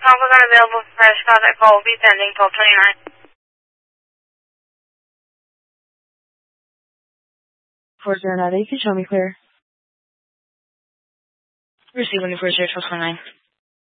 Alpha gun available for fresh contact call will be pending 1229. 409, you can show me clear. Receiving the first 1229.